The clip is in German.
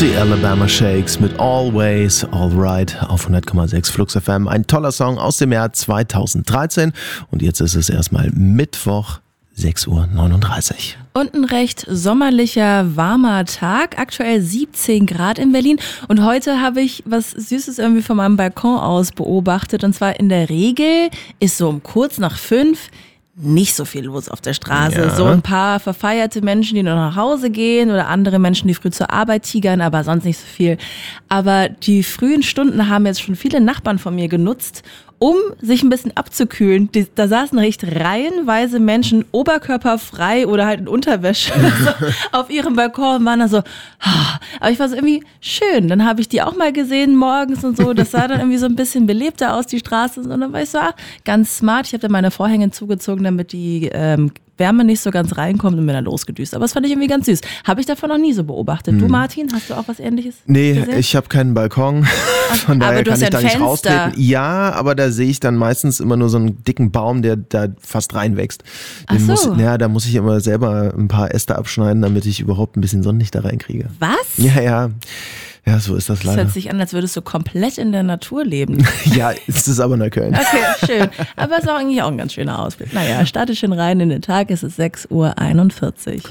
Die Alabama Shakes mit Always Alright auf 100,6 Flux FM. Ein toller Song aus dem Jahr 2013. Und jetzt ist es erstmal Mittwoch, 6:39 Uhr. Und ein recht sommerlicher, warmer Tag. Aktuell 17 Grad in Berlin. Und heute habe ich was Süßes irgendwie von meinem Balkon aus beobachtet. Und zwar in der Regel ist so um kurz nach 5 nicht so viel los auf der Straße. Ja. So ein paar verfeierte Menschen, die nur nach Hause gehen oder andere Menschen, die früh zur Arbeit tigern, aber sonst nicht so viel. Aber die frühen Stunden haben jetzt schon viele Nachbarn von mir genutzt, um sich ein bisschen abzukühlen. Da saßen recht reihenweise Menschen, oberkörperfrei oder halt in Unterwäsche auf ihrem Balkon und waren da so, aber ich war so irgendwie schön. Dann habe ich die auch mal gesehen morgens und so. Das sah dann irgendwie so ein bisschen belebter aus, die Straße. Und dann war ich so, ganz smart. Ich habe dann meine Vorhänge zugezogen, damit die Wärme nicht so ganz reinkommt und bin dann losgedüst. Aber das fand ich irgendwie ganz süß. Habe ich davon noch nie so beobachtet. Du, Martin, hast du auch was Ähnliches gesehen? Ich habe keinen Balkon, von daher kann ich da nicht raustreten. Ja, aber da sehe ich dann meistens immer nur so einen dicken Baum, der da fast reinwächst. Da muss ich immer selber ein paar Äste abschneiden, damit ich überhaupt ein bisschen Sonnenlicht da reinkriege. Was? Ja, so ist das leider. Das hört sich an, als würdest du komplett in der Natur leben. Ja, ist es aber Neukölln. Okay, schön. Aber es ist auch eigentlich auch ein ganz schöner Ausblick. Naja, starte schön rein in den Tag, es ist 6:41 Uhr.